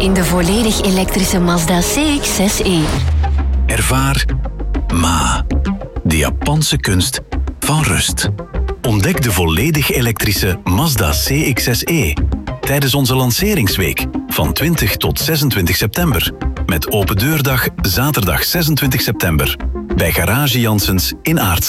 in de volledig elektrische Mazda CX-6e. Ervaar Ma, de Japanse kunst van rust. Ontdek de volledig elektrische Mazda CX-6e tijdens onze lanceringsweek van 20 tot 26 september. Met open deurdag zaterdag 26 september bij Garage Janssens in Aartselaar.